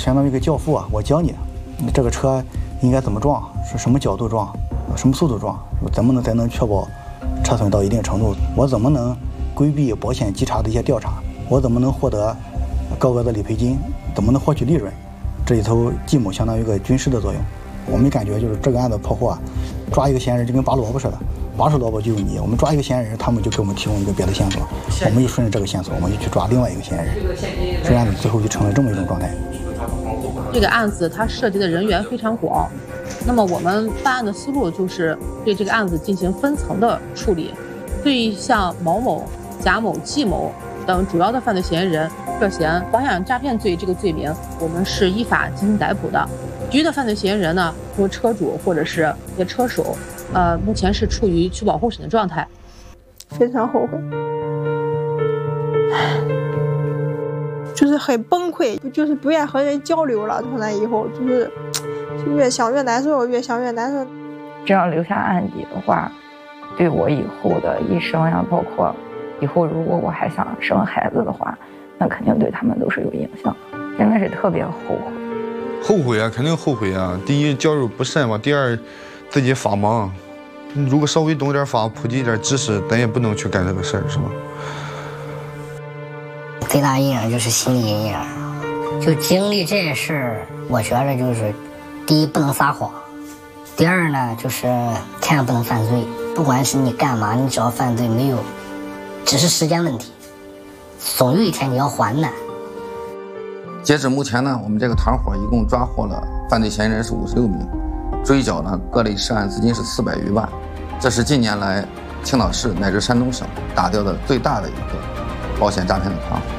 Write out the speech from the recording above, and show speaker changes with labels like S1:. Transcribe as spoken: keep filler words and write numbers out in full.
S1: 相当于一个教父啊，我教你，这个车应该怎么撞，是什么角度撞，什么速度撞，怎么能才能确保车损到一定程度？我怎么能规避保险稽查的一些调查？我怎么能获得高额的理赔金？怎么能获取利润？这里头继母相当于一个军师的作用。我们感觉就是这个案子破获啊，抓一个嫌疑人就跟拔萝卜似的，拔出萝卜就有泥。我们抓一个嫌疑人，他们就给我们提供一个别的线索，我们就顺着这个线索，我们就去抓另外一个嫌疑人。这个案子最后就成了这么一种状态。
S2: 这个案子它涉及的人员非常广，那么我们办案的思路就是对这个案子进行分层的处理。对于像毛某、贾某、季某等主要的犯罪嫌疑人涉嫌保险诈骗罪这个罪名，我们是依法进行逮捕的。其余的犯罪嫌疑人呢，如车主或者是一些车手，呃，目前是处于取保候审的状态。
S3: 非常后悔，就是很崩溃，就是不愿和人交流了。从那以后，就是就越想越难受，越想越难受。
S4: 这样留下案底的话，对我以后的一生呀，包括以后如果我还想生孩子的话，那肯定对他们都是有影响。真的是特别后悔。
S5: 后悔啊，肯定后悔啊！第一，教育不慎嘛；第二，自己法盲。如果稍微懂点法，普及一点知识，咱也不能去干这个事儿，是吧？
S6: 最大阴影就是心理阴影。就经历这些事儿，我觉着就是，第一不能撒谎，第二呢就是千万不能犯罪。不管是你干嘛，你只要犯罪，没有，只是时间问题，总有一天你要还的。
S7: 截止目前呢，我们这个团伙一共抓获了犯罪嫌疑人是五十六名，追缴呢各类涉案资金是四百余万，这是近年来青岛市乃至山东省打掉的最大的一个保险诈骗的团伙。